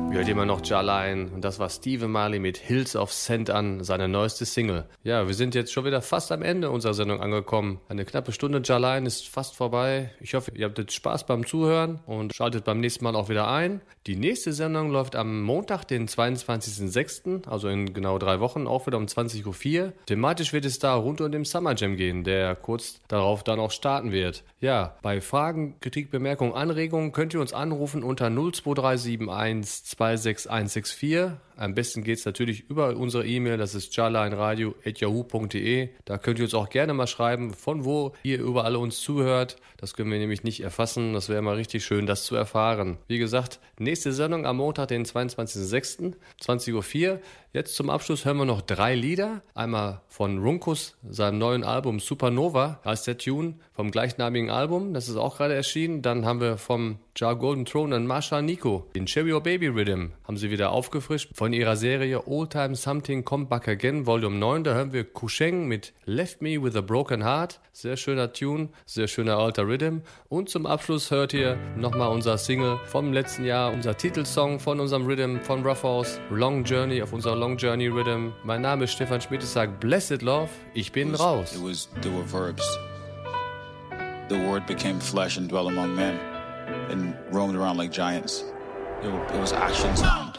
Hört immer noch Jalain und das war Stephen Marley mit Hills of St. Anne, seine neueste Single. Ja, wir sind jetzt schon wieder fast am Ende unserer Sendung angekommen. Eine knappe Stunde Jalain ist fast vorbei. Ich hoffe, ihr habt jetzt Spaß beim Zuhören und schaltet beim nächsten Mal auch wieder ein. Die nächste Sendung läuft am Montag, den 22.06., also in genau 3 Wochen, auch wieder um 20.04 Uhr. Thematisch wird es da rund um den Summer Jam gehen, der kurz darauf dann auch starten wird. Ja, bei Fragen, Kritik, Bemerkungen, Anregungen könnt ihr uns anrufen unter 02371 26164. Am besten geht es natürlich über unsere E-Mail, das ist jalainradio@yahoo.de. Da könnt ihr uns auch gerne mal schreiben, von wo ihr überall uns zuhört. Das können wir nämlich nicht erfassen. Das wäre mal richtig schön, das zu erfahren. Wie gesagt, nächste Sendung am Montag, den 22.06., 20.04 Uhr. Jetzt zum Abschluss hören wir noch 3 Lieder. Einmal von Runkus, seinem neuen Album Supernova, heißt der Tune, vom gleichnamigen Album. Das ist auch gerade erschienen. Dann haben wir vom Jar Golden Throne und Marsha Nico den Cherry O Baby Rhythm. Haben sie wieder aufgefrischt von ihrer Serie Old Time Something Come Back Again, Volume 9. Da hören wir Kusheng mit Left Me With A Broken Heart. Sehr schöner Tune, sehr schöner alter Rhythm. Und zum Abschluss hört ihr nochmal unser Single vom letzten Jahr, unser Titelsong von unserem Rhythm von Rough House, Long Journey, auf unserer Long Journey Rhythm. Mein Name ist Stefan Schmidt, ich sage Blessed Love, ich bin raus. There were verbs. The word became flesh and dwelt among men and roamed around like giants. It was action time.